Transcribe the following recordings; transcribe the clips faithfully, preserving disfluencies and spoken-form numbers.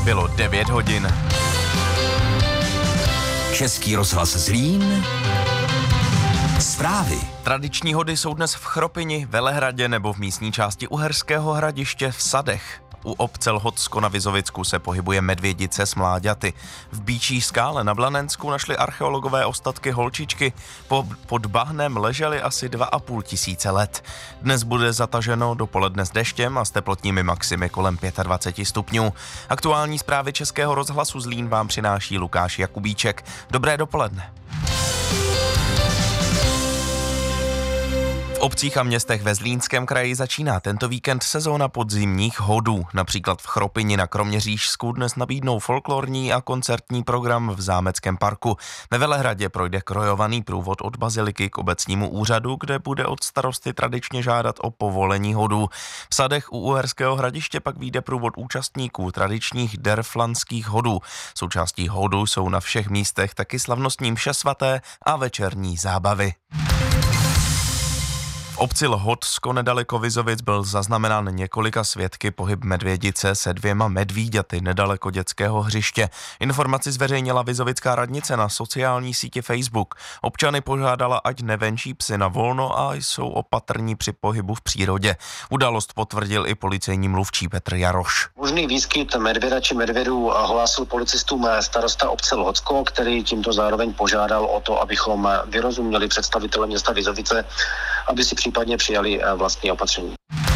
Bylo devět hodin. Český rozhlas Zlín. Zprávy. Tradiční hody jsou dnes v Chropini, Velehradě nebo v místní části Uherského Hradiště v Sadech. U obce Lhotsko na Vizovicku se pohybuje medvědice s mláďaty. V Býčí skále na Blanensku našli archeologové ostatky holčičky. Po, pod bahnem ležely asi dva a půl tisíce let. Dnes bude zataženo dopoledne s deštěm a s teplotními maximy kolem dvacet pět stupňů. Aktuální zprávy Českého rozhlasu Zlín vám přináší Lukáš Jakubíček. Dobré dopoledne. V obcích a městech ve Zlínském kraji začíná tento víkend sezóna podzimních hodů. Například v Chropini na Kroměřížsku dnes nabídnou folklorní a koncertní program v Zámeckém parku. Ve Velehradě projde krojovaný průvod od baziliky k obecnímu úřadu, kde bude od starosty tradičně žádat o povolení hodů. V Sadech u Uherského Hradiště pak vyjde průvod účastníků tradičních derflanských hodů. Součástí hodů jsou na všech místech taky slavnostní mše svaté a večerní zábavy. V obci Lhotsko nedaleko Vizovic byl zaznamenán několika svědky pohyb medvědice se dvěma medvíďaty nedaleko dětského hřiště. Informaci zveřejnila vizovická radnice na sociální síti Facebook. Občany požádala, ať nevenčí psy na volno a jsou opatrní při pohybu v přírodě. Událost potvrdil i policejní mluvčí Petr Jaroš. Možný výskyt medvěda či medvědů hlásil policistům starosta obce Lhotsko, který tímto zároveň požádal o to, abychom vyrozuměli představitele města Vizovice, aby si případně přijali vlastní opatření.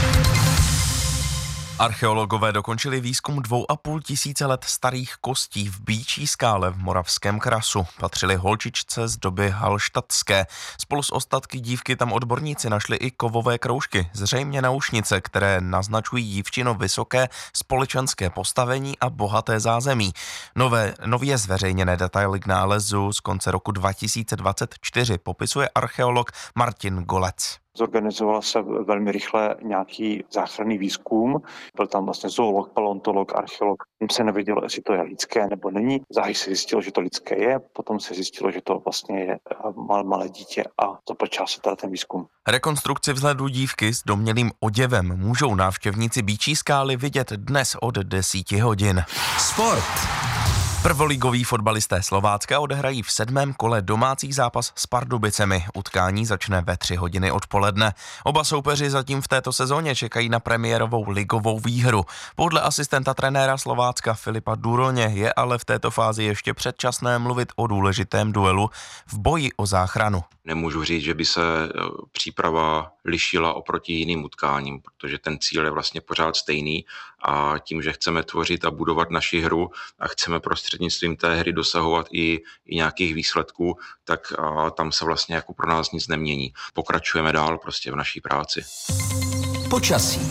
Archeologové dokončili výzkum dvou a půl tisíce let starých kostí v Býčí skále v Moravském krasu. Patřily holčičce z doby halštatské. Spolu s ostatky dívky tam odborníci našli i kovové kroužky, zřejmě náušnice, které naznačují dívčino vysoké společenské postavení a bohaté zázemí. Nové, nově zveřejněné detaily k nálezu z konce roku dva tisíce dvacet čtyři popisuje archeolog Martin Golec. Zorganizoval se velmi rychle nějaký záchranný výzkum. Byl tam vlastně zoolog, paleontolog, archeolog. Jim se nevědělo, jestli to je lidské nebo není. Záhy se zjistilo, že to lidské je, potom se zjistilo, že to vlastně je mal, malé dítě a započal se teda ten výzkum. Rekonstrukci vzhledu dívky s domnělým oděvem můžou návštěvníci Býčí skály vidět dnes od deseti hodin. Sport. Prvoligoví fotbalisté Slovácka odehrají v sedmém kole domácí zápas s Pardubicemi. Utkání začne ve tři hodiny odpoledne. Oba soupeři zatím v této sezóně čekají na premiérovou ligovou výhru. Podle asistenta trenéra Slovácka Filipa Duroně je ale v této fázi ještě předčasné mluvit o důležitém duelu v boji o záchranu. Nemůžu říct, že by se příprava lišila oproti jiným utkáním, protože ten cíl je vlastně pořád stejný a tím, že chceme tvořit a budovat naši hru a chceme prostřednictvím té hry dosahovat i, i nějakých výsledků, tak a tam se vlastně jako pro nás nic nemění. Pokračujeme dál prostě v naší práci. Počasí.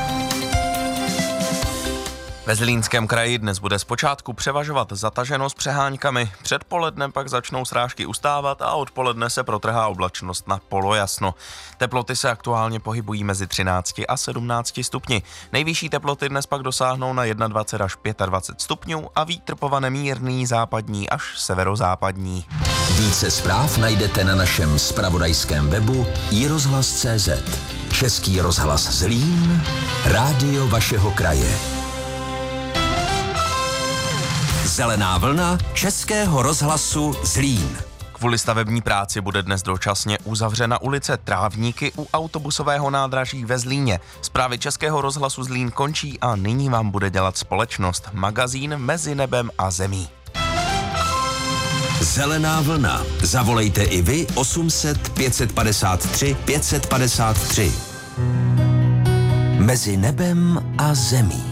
Ve Zlínském kraji dnes bude zpočátku převažovat zataženo s přeháňkami, předpoledne pak začnou srážky ustávat a odpoledne se protrhá oblačnost na polojasno. Teploty se aktuálně pohybují mezi třinácti a sedmnácti stupni. Nejvyšší teploty dnes pak dosáhnou na dvacet jedna až dvacet pět stupňů a vítr povane mírný západní až severozápadní. Více zpráv najdete na našem zpravodajském webu i rozhlas tečka cé zet. Český rozhlas Zlín, rádio vašeho kraje. Zelená vlna Českého rozhlasu Zlín. Kvůli stavební práci bude dnes dočasně uzavřena ulice Trávníky u autobusového nádraží ve Zlíně. Zprávy Českého rozhlasu Zlín končí a nyní vám bude dělat společnost magazín Mezi nebem a zemí. Zelená vlna. Zavolejte i vy osm set pět padesát tři pět padesát tři. Mezi nebem a zemí.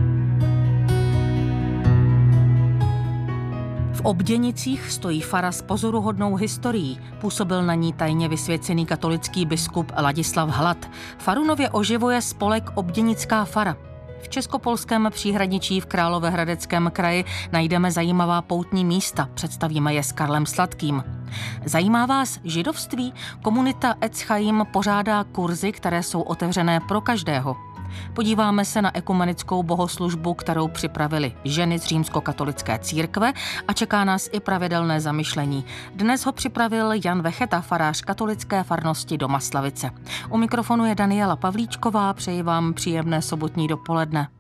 V Obděnicích stojí fara s pozoruhodnou historií. Působil na ní tajně vysvěcený katolický biskup Ladislav Hlad. Faru nově oživuje spolek Obděnická fara. V českopolském příhraničí v Královéhradeckém kraji najdeme zajímavá poutní místa. Představíme je s Karlem Sladkým. Zajímá vás židovství? Komunita Etz Chaim pořádá kurzy, které jsou otevřené pro každého. Podíváme se na ekumenickou bohoslužbu, kterou připravili ženy z římskokatolické církve a čeká nás i pravidelné zamyšlení. Dnes ho připravil Jan Vecheta, farář katolické farnosti do Maslavice. U mikrofonu je Daniela Pavlíčková, přeji vám příjemné sobotní dopoledne.